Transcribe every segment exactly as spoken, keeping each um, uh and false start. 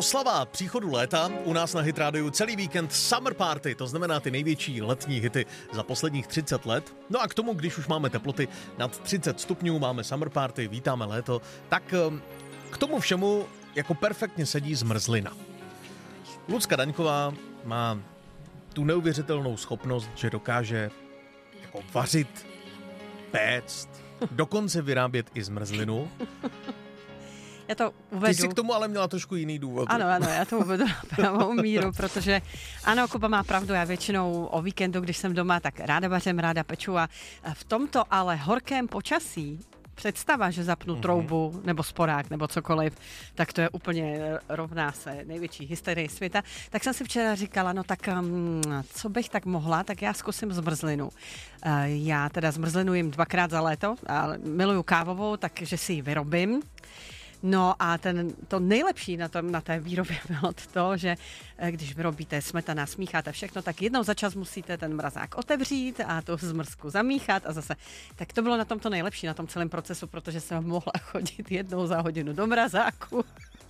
Oslava příchodu léta u nás na Hit Radio celý víkend Summer Party, to znamená ty největší letní hity za posledních třicet let. No a k tomu, když už máme teploty nad třicet stupňů, máme Summer Party, vítáme léto, tak k tomu všemu jako perfektně sedí zmrzlina. Lucka Daňková má tu neuvěřitelnou schopnost, že dokáže jako vařit, péct, dokonce vyrábět i zmrzlinu. Já to uvedu. Ty jsi k tomu ale měla trošku jiný důvod. Ano, ano, já to uvedu na pravou míru, protože ano, Kuba má pravdu, já většinou o víkendu, když jsem doma, tak ráda vařím, ráda peču a v tomto ale horkém počasí představa, že zapnu mm-hmm. troubu nebo sporák nebo cokoliv, tak to je úplně rovná se největší hysterii světa. Tak jsem si včera říkala, no tak um, co bych tak mohla, tak já zkusím zmrzlinu. Uh, já teda zmrzlinu jim dvakrát za léto, ale miluju kávovou, takže si ji vyrobím. No a ten, to nejlepší na, tom, na té výrobě bylo to, že když vyrobíte smetana, smícháte všechno, tak jednou za čas musíte ten mrazák otevřít a tu zmrzku zamíchat a zase. Tak to bylo na tom to nejlepší, na tom celém procesu, protože jsem mohla chodit jednou za hodinu do mrazáku.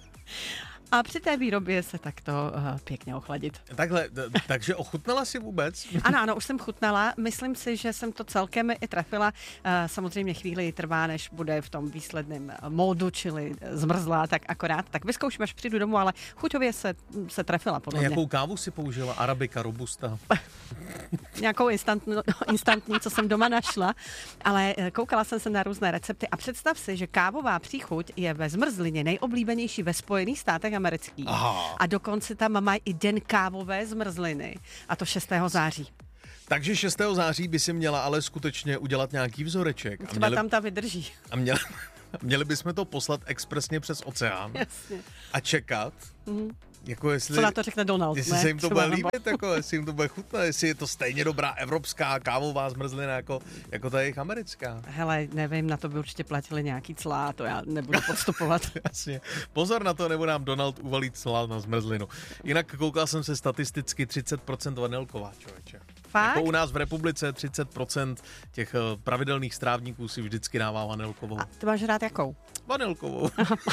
A při té výrobě se takto uh, pěkně ochladit. Takhle, takže ochutnala si vůbec? Ano, ano, už jsem chutnala. Myslím si, že jsem to celkem i trefila. Uh, samozřejmě chvíli trvá, než bude v tom výsledném módu, čili zmrzlá, tak akorát. Tak vyzkouším, až přijdu domů, ale chuťově se, se trefila podle mě. Jakou kávu si použila? Arabika, robusta? Nějakou instantní, instantní, co jsem doma našla, ale koukala jsem se na různé recepty a představ si, že kávová příchuť je ve zmrzlině nejoblíbenější ve Spojených státech amerických. Aha. A dokonce tam mají i den kávové zmrzliny, a to šestého září. Takže šestého září by si měla ale skutečně udělat nějaký vzoreček. Třeba měli... tam ta vydrží. A měli, měli bychom to poslat expresně přes oceán. Jasně. A čekat. Mm. Jako jestli, co na to řekne Donald, jestli ne? se jim to Třeba bude líbit, jako, jestli jim to bude chutnat, jestli je to stejně dobrá evropská kávová zmrzlina jako, jako ta jejich americká. Hele, nevím, na to by určitě platili nějaký clá, to já nebudu podstupovat. Jasně. Pozor na to, nebo nám Donald uvalí clá na zmrzlinu. Jinak koukal jsem se statisticky třicet procent vanilková, člověče. Fakt? Jako u nás v republice třicet procent těch pravidelných strávníků si vždycky dává vanilkovou. A ty máš rád jakou? Vanilkovou.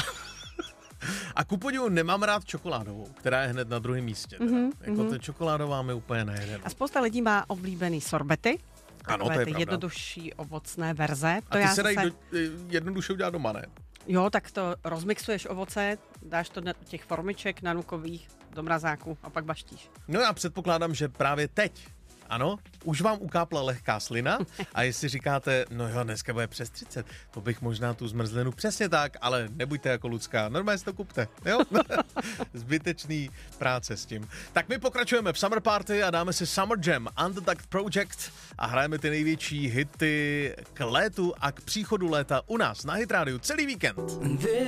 A ku podivu nemám rád čokoládovou, která je hned na druhém místě. Mm-hmm, jako mm-hmm. ta čokoládová mi úplně nejde. A spousta lidí má oblíbený sorbety. Ano, to je ty pravda. jednodušší ovocné verze. To a ty se dají zase... do, jednoduše udělat doma, ne? Jo, tak to rozmixuješ ovoce, dáš to do těch formiček nanukových do mrazáku a pak baštíš. No já předpokládám, že právě teď, ano, už vám ukápla lehká slina a jestli říkáte, no jo, dneska bude přes třicet, to bych možná tu zmrzlinu přesně tak, ale nebuďte jako Lucka, normálně si to kupte, jo? Zbytečný práce s tím. Tak my pokračujeme v Summer Party a dáme si Summer Jam, Undeduct Project a hrajeme ty největší hity k létu a k příchodu léta u nás na Hit Radio celý víkend.